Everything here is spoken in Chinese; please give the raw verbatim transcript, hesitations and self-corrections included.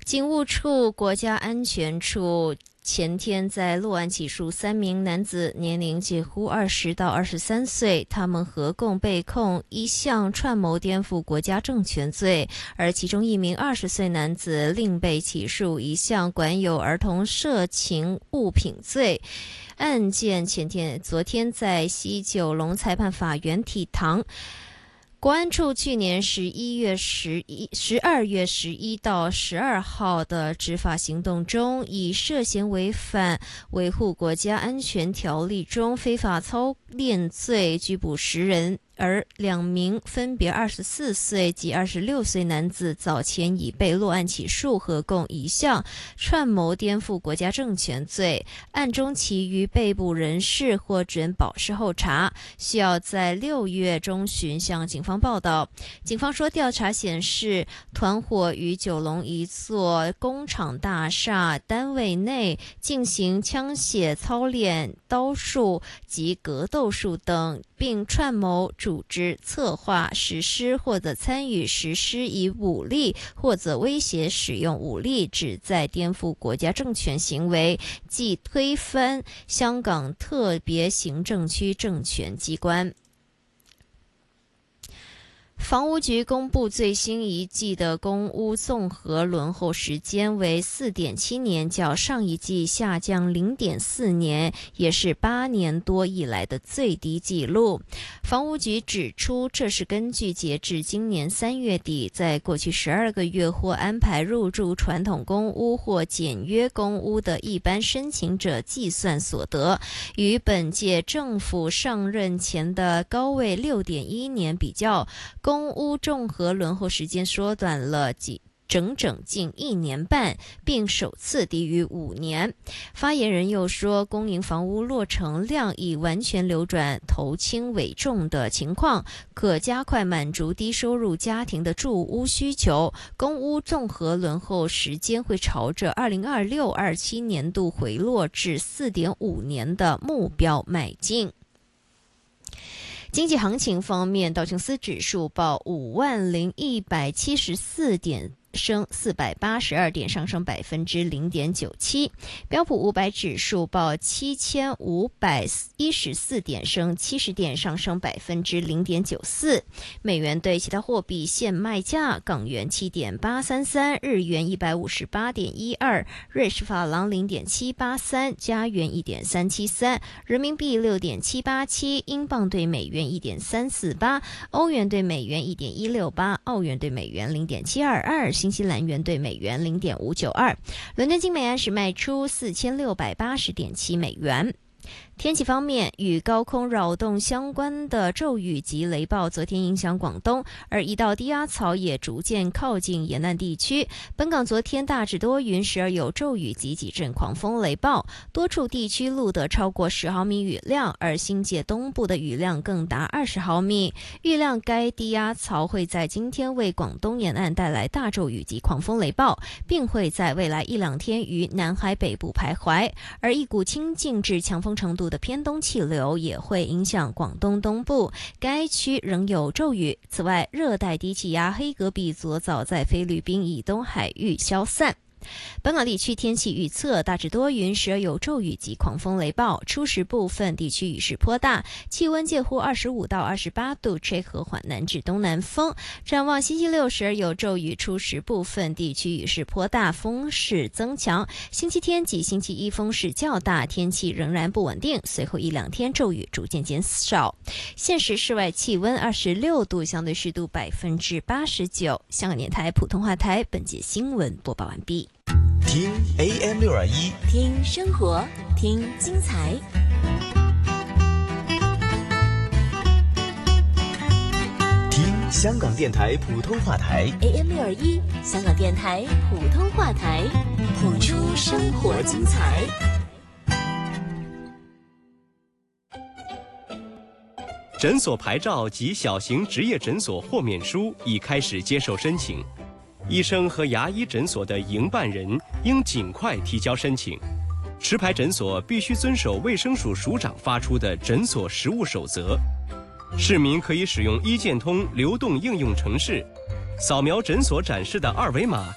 警务处国家安全处前天在洛安起诉三名男子，年龄介乎二十到二十三岁，他们合共被控一项串谋颠覆国家政权罪，而其中一名二十岁男子另被起诉一项管有儿童色情物品罪。案件前天昨天在西九龙裁判法院提堂。国安处去年十一月十一、十二月十一到十二号的执法行动中，以涉嫌违反维护国家安全条例中非法操练罪拘捕十人。而两名分别二十四岁及二十六岁男子早前已被落案起诉，合共一项串谋颠覆国家政权罪。案中其余被捕人士获准保释候查，需要在六月中旬向警方报到。警方说，调查显示，团伙于九龙一座工厂大厦单位内进行枪械操练、刀术及格斗术等，并串谋组织、策划、实施或者参与实施以武力或者威胁使用武力旨在颠覆国家政权行为，即推翻香港特别行政区政权机关。房屋局公布最新一季的公屋综合轮候时间为 四点七年，较上一季下降 零点四年，也是八年多以来的最低纪录。房屋局指出，这是根据截至今年三月底，在过去十二个月或安排入住传统公屋或简约公屋的一般申请者计算所得，与本届政府上任前的高位 六点一年比较，公屋综合轮候时间缩短了几整整近一年半，并首次低于五年。发言人又说，公营房屋落成量已完全流转头轻尾重的情况，可加快满足低收入家庭的住屋需求。公屋综合轮候时间会朝着二零二六二七年度回落至 四点五年的目标迈进。经济行情方面，道琼斯指数报五万零一百七十四点，升四百八十二点，上升百分之零点九七。标普五百指数报七千五百一十四点，升七十点，上升百分之零点九四。美元对其他货币现卖价：港元七点八三三，日元一百五十八点一二，瑞士法郎零点七八三，加元一点三七三，人民币六点七八七，英镑对美元一点三四八，欧元对美元一点一六八，澳元对美元零点七二二。新西兰元对美元 零点五九二， 伦敦金每安士卖出四千六百八十点七美元。天气方面，与高空扰动相关的骤雨及雷暴昨天影响广东，而一道低压槽也逐渐靠近沿岸地区。本港昨天大致多云，时而有骤雨及几阵狂风雷暴，多处地区录得超过十毫米雨量，而新界东部的雨量更达二十毫米。预料该低压槽会在今天为广东沿岸带来大骤雨及狂风雷暴，并会在未来一两天于南海北部徘徊，而一股清劲至强风程度的偏东气流也会影响广东东部，该区仍有骤雨。此外，热带低气压黑格比昨早在菲律宾以东海域消散。本港地区天气预测，大致多云，时而有骤雨及狂风雷暴，初时部分地区雨势颇大，气温介乎二十五到二十八度，吹和缓南至东南风。展望星期六时而有骤雨，初时部分地区雨势颇大，风势增强。星期天及星期一风势较大，天气仍然不稳定，随后一两天骤雨逐渐减少。现时室外气温二十六度，相对湿度百分之八十九。香港电台普通话台本节新闻播报完毕。 听 A M 六二一， 听生活，听精彩。 听香港电台普通话台 A M 六二一，香港电台普通话台，谱出生活精彩。 诊所牌照及小型执业诊所豁免书已开始接受申请。医生和牙医诊所的营办人应尽快提交申请。持牌诊所必须遵守卫生署署长发出的诊所实务守则。市民可以使用医健通流动应用程式，扫描诊所展示的二维码，